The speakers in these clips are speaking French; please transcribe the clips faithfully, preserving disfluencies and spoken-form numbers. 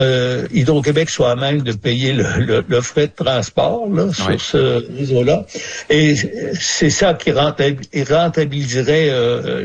euh, Hydro-Québec soit à même de payer le, le, le frais de transport là, ouais. sur ce réseau-là. Et c'est ça qui rentabiliserait euh,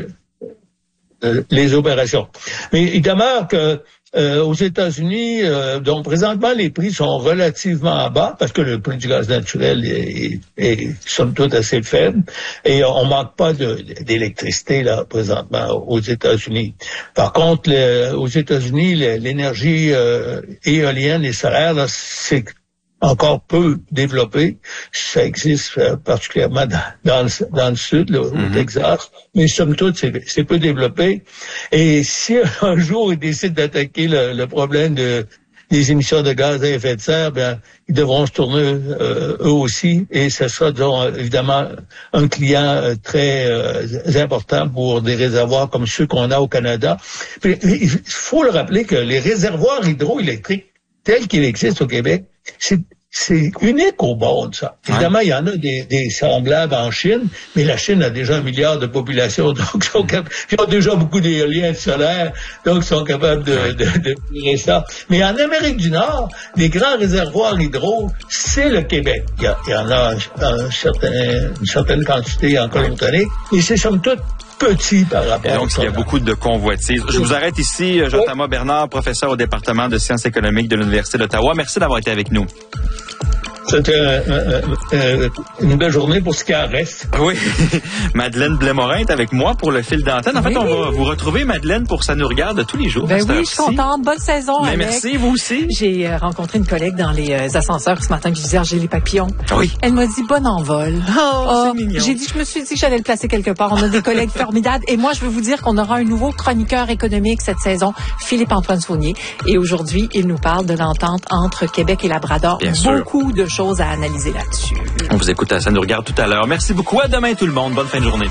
euh, les opérations. Mais il demeure que Euh, aux États-Unis, euh, donc présentement les prix sont relativement bas parce que le prix du gaz naturel est, est, est somme toute assez faible et on manque pas de, d'électricité là présentement aux États-Unis. Par contre, le, aux États-Unis, l'énergie euh, éolienne et solaire, là, c'est encore peu développé. Ça existe euh, particulièrement dans, dans, le, dans le sud, là, mm-hmm. au Texas, mais somme toute, c'est, c'est peu développé. Et si un jour ils décident d'attaquer le, le problème de, des émissions de gaz à effet de serre, bien, ils devront se tourner euh, eux aussi, et ce sera, disons, évidemment, un client euh, très euh, important pour des réservoirs comme ceux qu'on a au Canada. Puis, il faut le rappeler que les réservoirs hydroélectriques tels qu'ils existent au Québec, c'est, c'est unique au monde, ça. Ouais. Évidemment, il y en a des, des semblables en Chine, mais la Chine a déjà un milliard de population, donc ils, sont cap- ils ont déjà beaucoup d'éoliennes solaires, donc ils sont capables de, de, de faire ça. Mais en Amérique du Nord, les grands réservoirs hydro, c'est le Québec. Il y, a, il y en a un, un certain, une certaine quantité en Colombie-Britannique, et c'est somme toute petit par rapport. Et donc, il y a beaucoup de convoitises. Je vous arrête ici, Jean-Thomas oui. Bernard, professeur au département de sciences économiques de l'Université d'Ottawa. Merci d'avoir été avec nous. C'était euh, euh, euh, une belle journée pour ce qui en reste. Oui. Madeleine Blais-Morin est avec moi pour le fil d'antenne. En fait, oui. on va vous retrouver, Madeleine, pour Ça nous regarde tous les jours. Ben oui, je suis contente. Bonne saison, Mais Alex. Merci, vous aussi. J'ai euh, rencontré une collègue dans les euh, ascenseurs ce matin qui disait « J'ai les papillons ». Oui. Elle m'a dit « Bon envol ». Oh, oh, c'est mignon. J'ai dit, je me suis dit que j'allais le placer quelque part. On a des collègues formidables. Et moi, je veux vous dire qu'on aura un nouveau chroniqueur économique cette saison, Philippe-Antoine Saunier. Et aujourd'hui, il nous parle de l'entente entre Québec et Labrador. Bien Beaucoup sûr. de choses à analyser là-dessus. On vous écoute à Ça nous regarde tout à l'heure. Merci beaucoup. À demain tout le monde. Bonne fin de journée.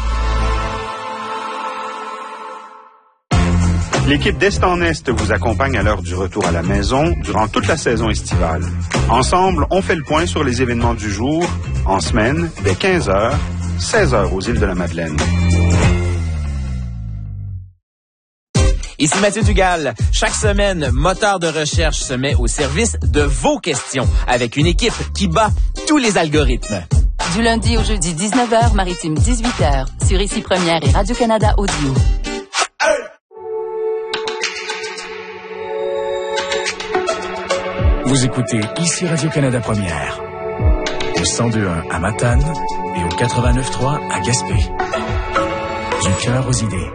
L'équipe d'Est en Est vous accompagne à l'heure du retour à la maison durant toute la saison estivale. Ensemble, on fait le point sur les événements du jour, en semaine, dès quinze heures, seize heures aux îles de la Madeleine. Ici Mathieu Dugal. Chaque semaine, Moteur de recherche se met au service de vos questions avec une équipe qui bat tous les algorithmes. Du lundi au jeudi, dix-neuf heures, Maritime dix-huit heures, sur Ici Première et Radio-Canada Audio. Vous écoutez Ici Radio-Canada Première, au cent deux point un à Matane et au quatre-vingt-neuf point trois à Gaspé. Du cœur aux idées.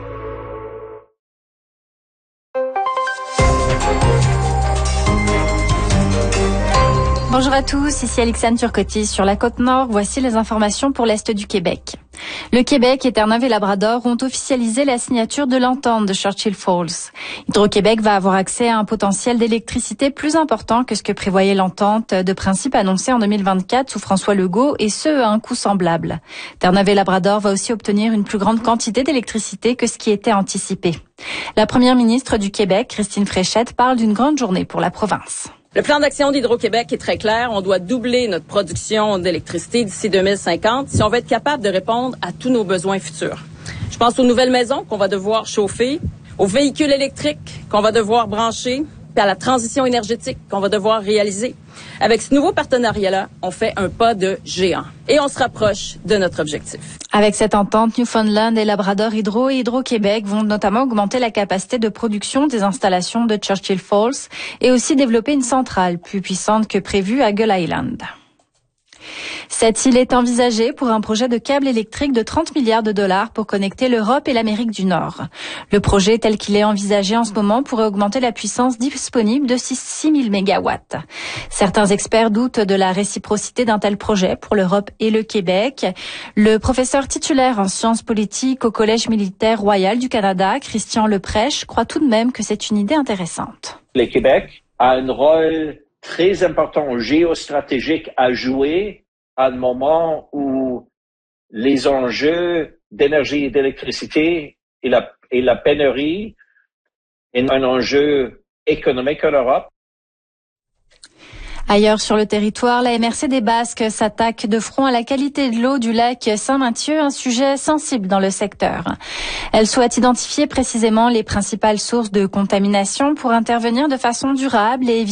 Bonjour à tous, ici Alexandre Turcotte sur la Côte-Nord. Voici les informations pour l'Est du Québec. Le Québec et Terre-Neuve-et-Labrador ont officialisé la signature de l'entente de Churchill Falls. Hydro-Québec va avoir accès à un potentiel d'électricité plus important que ce que prévoyait l'entente de principe annoncée en deux mille vingt-quatre sous François Legault, et ce, à un coût semblable. Terre-Neuve-et-Labrador va aussi obtenir une plus grande quantité d'électricité que ce qui était anticipé. La première ministre du Québec, Christine Fréchette, parle d'une grande journée pour la province. Le plan d'action d'Hydro-Québec est très clair. On doit doubler notre production d'électricité d'ici deux mille cinquante si on veut être capable de répondre à tous nos besoins futurs. Je pense aux nouvelles maisons qu'on va devoir chauffer, aux véhicules électriques qu'on va devoir brancher, puis à la transition énergétique qu'on va devoir réaliser. Avec ce nouveau partenariat-là, on fait un pas de géant et on se rapproche de notre objectif. Avec cette entente, Newfoundland et Labrador Hydro et Hydro-Québec vont notamment augmenter la capacité de production des installations de Churchill Falls et aussi développer une centrale plus puissante que prévu à Gull Island. Cette île est envisagée pour un projet de câble électrique de trente milliards de dollars pour connecter l'Europe et l'Amérique du Nord. Le projet tel qu'il est envisagé en ce moment pourrait augmenter la puissance disponible de six mille mégawatts. Certains experts doutent de la réciprocité d'un tel projet pour l'Europe et le Québec. Le professeur titulaire en sciences politiques au Collège militaire royal du Canada, Christian Leprêche, croit tout de même que c'est une idée intéressante. Le Québec a un rôle très important géostratégique à jouer à un moment où les enjeux d'énergie et d'électricité et la, et la pénurie est un enjeu économique en Europe. Ailleurs sur le territoire, la M R C des Basques s'attaque de front à la qualité de l'eau du lac Saint-Mathieu, un sujet sensible dans le secteur. Elle souhaite identifier précisément les principales sources de contamination pour intervenir de façon durable et éviter